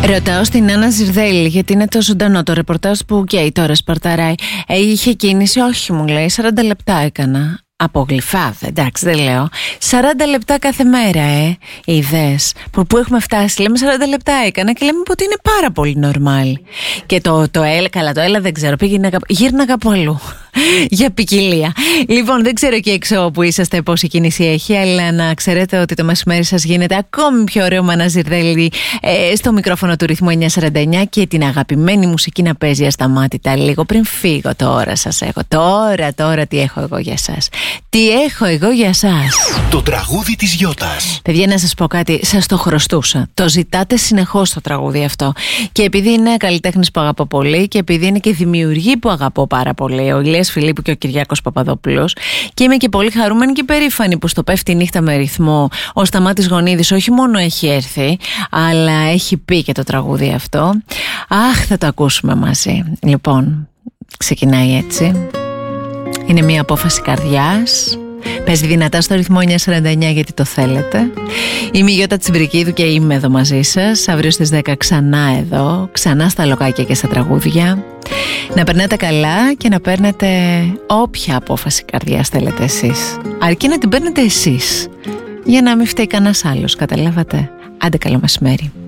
Ρωτάω στην Άννα Ζιρδέλη, γιατί είναι το ζωντανό το ρεπορτάζ που καίει τώρα σπαρταράει. Είχε κίνηση? Όχι, μου λέει, 40 λεπτά έκανα. Από γλυφάδε, εντάξει, δεν λέω. 40 λεπτά κάθε μέρα, είδες που έχουμε φτάσει. Λέμε 40 λεπτά έκανα και λέμε ότι είναι πάρα πολύ νορμάλ. Και το έλα δεν ξέρω, γύρναγα από αλλού. Για ποικιλία. Λοιπόν, δεν ξέρω εκεί έξω που είσαστε πόση κίνηση έχει, αλλά να ξέρετε ότι το μεσημέρι σας γίνεται ακόμη πιο ωραίο με Άννα Ζιρδέλη στο μικρόφωνο του ρυθμού 949 και την αγαπημένη μουσική να παίζει ασταμάτητα λίγο πριν φύγω. Τώρα σας έχω. Τώρα τι έχω εγώ για σας. Τι έχω εγώ για σας. Το τραγούδι της Γιώτας. Παιδιά, να σας πω κάτι, σας το χρωστούσα. Το ζητάτε συνεχώς το τραγούδι αυτό. Και επειδή είναι καλλιτέχνης που αγαπώ πολύ και επειδή είναι και δημιουργοί που αγαπώ πάρα πολύ, ο Ηλίας Φιλίππου και ο Κυριάκος Παπαδόπουλος, και είμαι και πολύ χαρούμενη και περήφανη που στο Πέφτει η νύχτα με ρυθμό ο Σταμάτης Γονίδης όχι μόνο έχει έρθει, αλλά έχει πει και το τραγούδι αυτό. Αχ, θα το ακούσουμε μαζί. Λοιπόν, ξεκινάει έτσι. Είναι μια απόφαση καρδιάς. Παίζει δυνατά στο ρυθμό 949 γιατί το θέλετε. Είμαι η Γιώτα Τσιμπρικίδου και είμαι εδώ μαζί σας. Αύριο στις 10 ξανά εδώ, ξανά στα λοκάκια και στα τραγούδια. Να περνάτε καλά και να παίρνετε όποια απόφαση καρδιάς θέλετε εσείς. Αρκεί να την παίρνετε εσείς, για να μην φταίει κανένας άλλος, καταλάβατε. Άντε, καλό μεσημέρι.